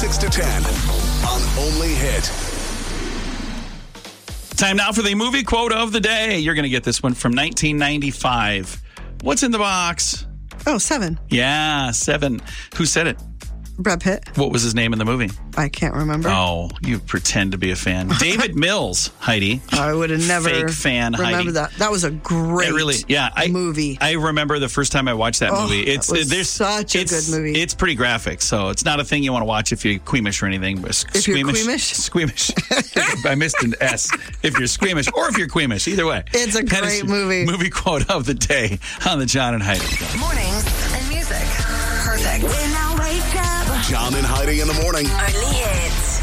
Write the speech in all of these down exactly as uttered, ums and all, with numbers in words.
six to ten on Only Hit. Time now for the movie quote of the day. You're going to get this one from nineteen ninety-five. What's in the box? Oh, Seven. Yeah, Seven. Who said it? Brad Pitt. What was his name in the movie? I can't remember. Oh, you pretend to be a fan. David Mills, Heidi. I would have never Fake fan, remember Heidi. that. That was a great It really, yeah, I, movie. I remember the first time I watched that Oh, movie. It's that was there's such a it's, good movie. It's pretty graphic, so it's not a thing you want to watch if you're squeamish or anything. But If you're squeamish, squeamish? squeamish. I missed an S. If you're squeamish or if you're squeamish, either way. It's a That great is movie. Movie quote of the day on the John and Heidi Show. Mornings and music. Perfect. When I wake up. John and Heidi in the morning. Only Hits.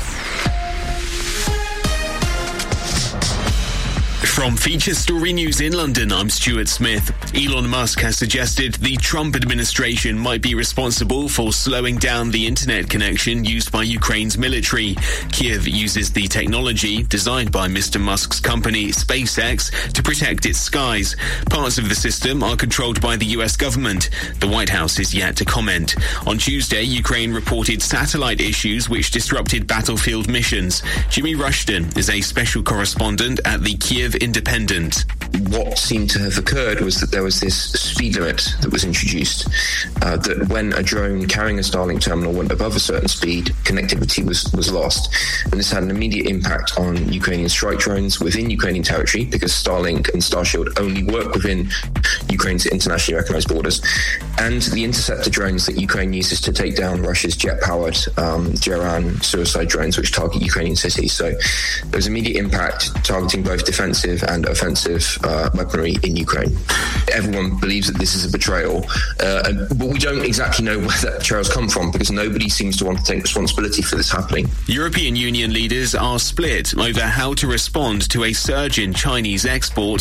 From Feature Story News in London, I'm Stuart Smith. Elon Musk has suggested the Trump administration might be responsible for slowing down the internet connection used by Ukraine's military. Kiev uses the technology designed by Mister Musk's company, SpaceX, to protect its skies. Parts of the system are controlled by the U S government. The White House is yet to comment. On Tuesday, Ukraine reported satellite issues which disrupted battlefield missions. Jimmy Rushton is a special correspondent at the Kiev Independent. What seemed to have occurred was that there was this speed limit that was introduced, uh, that when a drone carrying a Starlink terminal went above a certain speed, connectivity was, was lost. And this had an immediate impact on Ukrainian strike drones within Ukrainian territory, because Starlink and Starshield only work within Ukraine's internationally recognized borders, and the interceptor drones that Ukraine uses to take down Russia's jet-powered um, Geran suicide drones, which target Ukrainian cities. So there was immediate impact targeting both defensive and offensive uh, weaponry in Ukraine. Everyone believes that this is a betrayal, uh, but we don't exactly know where that betrayal's come from, because nobody seems to want to take responsibility for this happening. European Union leaders are split over how to respond to a surge in Chinese exports